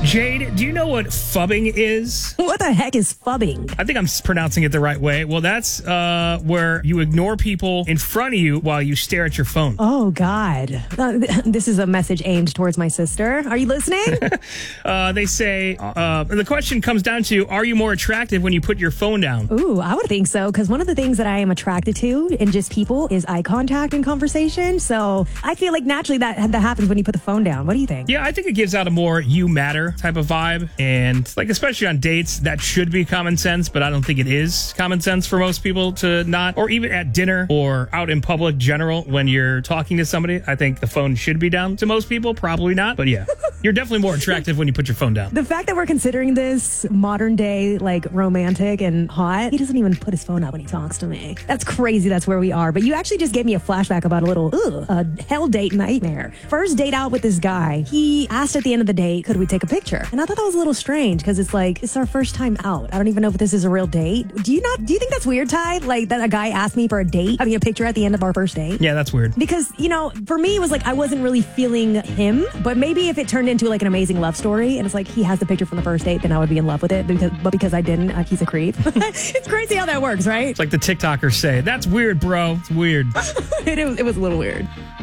Jade, do you know what phubbing is? What the heck is phubbing? I think I'm pronouncing it the right way. Well, that's where you ignore people in front of you while you stare at your phone. Oh, God. This is a message aimed towards my sister. Are you listening? They say, the question comes down to, are you more attractive when you put your phone down? Ooh, I would think so, because one of the things that I am attracted to in just people is eye contact and conversation. So I feel like naturally that happens when you put the phone down. What do you think? Yeah, I think it gives out a more you matter type of vibe. And like, especially on dates, that should be common sense, but I don't think it is common sense for most people to not, or even at dinner or out in public general when you're talking to somebody. I think the phone should be down. To most people, probably not. But yeah, you're definitely more attractive when you put your phone down. The fact that we're considering this modern day, like romantic and hot, he doesn't even put his phone up when he talks to me. That's crazy. That's where we are. But you actually just gave me a flashback about a hell date nightmare. First date out with this guy. He asked at the end of the date, could we take a picture? And I thought that was a little strange because it's like, it's our first time out. I don't even know if this is a real date. Do you think that's weird, Ty? Like that a guy asked me for a picture at the end of our first date? Yeah, that's weird. Because, for me, it was like I wasn't really feeling him. But maybe if it turned into like an amazing love story and it's like he has the picture from the first date, then I would be in love with it. But because I didn't, he's a creep. It's crazy how that works, right? It's like the TikTokers say, that's weird, bro. It's weird. It was a little weird.